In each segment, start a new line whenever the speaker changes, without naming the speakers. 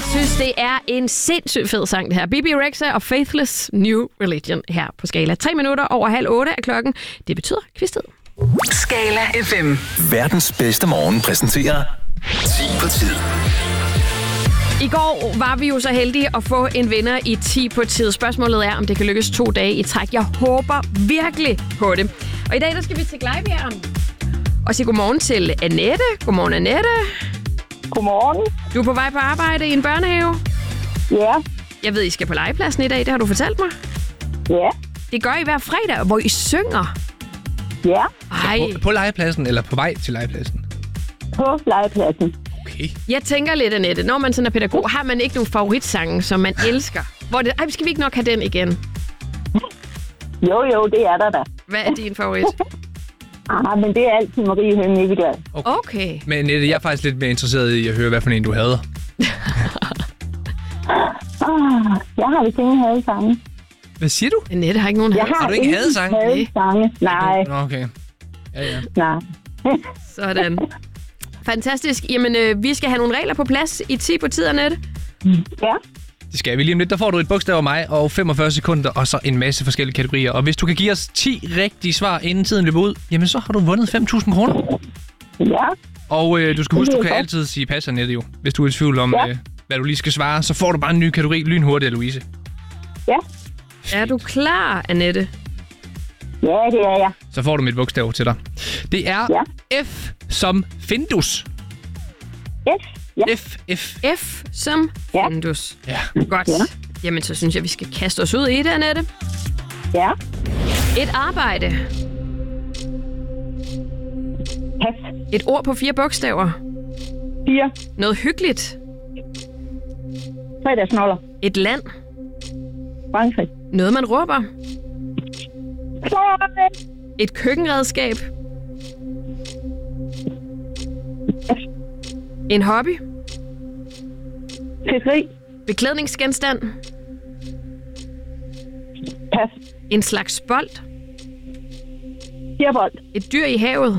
Jeg synes, det er en sindssygt fed sang, det her. Bibi Rexha og Faithless New Religion her på Skala. 3 minutter over 7:30 er klokken. Det betyder kvistet.
Skala FM.
Verdens bedste morgen præsenterer 10 på tid.
I går var vi jo så heldige at få en vinder i 10 på tid. Spørgsmålet er, om det kan lykkes 2 dage i træk. Jeg håber virkelig på det. Og i dag der skal vi til Glejbjerg og sige godmorgen til Annette. Godmorgen, Annette.
Godmorgen.
Du er på vej på arbejde i en børnehave.
Ja.
Jeg ved, I skal på legepladsen i dag. Det har du fortalt mig.
Ja.
Det gør I hver fredag, hvor I synger.
Ja.
Ej.
På legepladsen eller på vej til legepladsen?
På legepladsen.
Okay.
Jeg tænker lidt, Annette, når man sådan er pædagog, har man ikke nogen favoritsange, som man elsker? Hvor det, skal vi ikke nok have den igen?
Jo, det er der da.
Hvad er din favorit?
Men det er altid Marie Høgh Nivegård.
Okay.
Men Annette, jeg er faktisk lidt mere interesseret i at høre, hvad for en du havde.
Jeg har vist ingen hadesange.
Hvad siger du?
Annette har ikke nogen
Jeg har
du ikke hadesange?
hadesange. Nej.
Okay. Ja.
Nej.
Sådan. Fantastisk. Jamen, vi skal have nogle regler på plads i 10 på tid, Annette.
Ja.
Det skal vi lige om lidt. Der får du et bogstav af mig og 45 sekunder, og så en masse forskellige kategorier. Og hvis du kan give os 10 rigtige svar, inden tiden løber ud, jamen så har du vundet 5.000 kroner.
Ja.
Og du skal huske, du kan altid sige pas, Annette, jo. Hvis du er i tvivl om, hvad du lige skal svare, så får du bare en ny kategori lynhurtigt, Louise.
Ja.
Er du klar, Annette?
Ja, det er jeg.
Så får du mit bogstav til dig. Det er F som Findus.
F. Ja.
F.
F som Findus.
Ja.
Godt.
Ja.
Jamen, så synes jeg, vi skal kaste os ud i det, Annette.
Ja.
Et arbejde.
Pas.
Et ord på 4 bogstaver.
4.
Noget hyggeligt.
Fredagsnoller.
Et land.
Frankrig.
Noget, man råber.
Klar.
Et køkkenredskab. En hobby.
Fiskeri.
Beklædningsgenstand.
Pas.
En slags bold.
Fjerbold.
Et dyr i havet.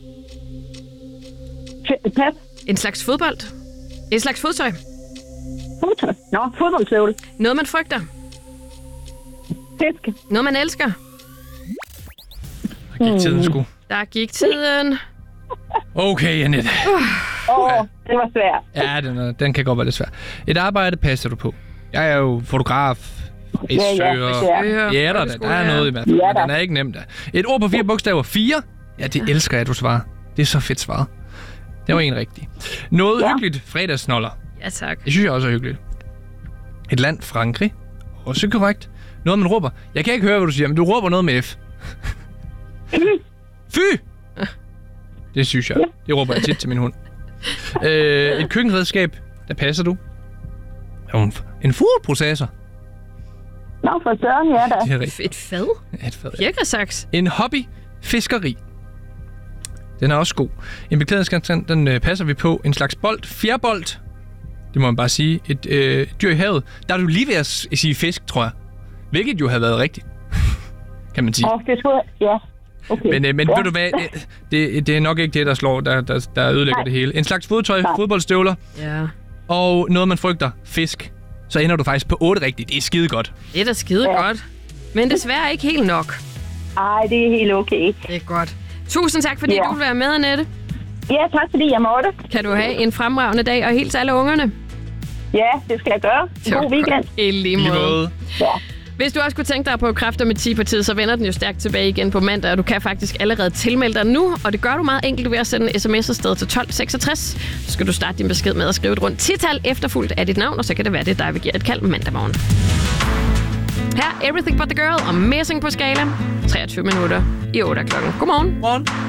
Pas.
En slags fodbold. En slags fodtøj.
Fodtøj. Fodboldstøvle.
Noget, man frygter.
Fisk.
Noget, man elsker.
Der gik tiden sgu.
Der gik tiden.
Okay, Annette.
Det var svært.
Ja, den kan godt være lidt svær. Et arbejde passer du på. Jeg er jo fotograf.
Ja.
Der er noget i hvert fald, men den er ikke nemt. Et ord på 4 bogstaver. 4. Ja, det elsker jeg, at du svarer. Det er så fedt svaret. Det var en rigtig. Noget hyggeligt. Fredagsnoller.
Ja, tak.
Det synes jeg også er hyggeligt. Et land. Frankrig. Også korrekt. Noget, man råber. Jeg kan ikke høre, hvad du siger, men du råber noget med F. Fy! Det synes jeg. Det råber jeg tit til min hund. Et køkkenredskab. Der passer du. En fodprocessor.
Nå, for søren, ja da.
Det er rigtigt.
Et fad.
Et fad.
Kirkesaks.
En hobby. Fiskeri. Den er også god. En beklædningsgenstand, den passer vi på. En slags bold. Fjerbold. Det må man bare sige. Et dyr i havet. Der er du lige ved at sige fisk, tror jeg. Hvilket jo havde været rigtigt. Kan man sige.
Det skulle jeg. Ja. Okay.
Men ved du hvad? Det er nok ikke det, der slår, der ødelægger det hele. En slags fodtøj, fodboldstøvler.
Ja.
Og noget, man frygter. Fisk. Så ender du faktisk på 8 rigtigt. Det er skide godt.
Det er da skide godt. Men desværre ikke helt nok.
Ej, det er helt okay.
Det er godt. Tusind tak, fordi du vil være med, Annette.
Ja, tak fordi jeg måtte.
Kan du have en fremragende dag og hils alle ungerne?
Ja, det skal jeg gøre. God weekend.
I lige måde. Ja. Hvis du også kunne tænke dig på kræfter med 10 på tid, så vender den jo stærkt tilbage igen på mandag, og du kan faktisk allerede tilmelde dig nu, og det gør du meget enkelt ved at sende en sms afsted til 1266. Så skal du starte din besked med at skrive et rundt 10-tal efterfulgt af dit navn, og så kan det være det, der vil give et kald mandag morgen. Her Everything But The Girl og Missing på Skala. 23 minutter i 8 klokken. Godmorgen.
Morgen.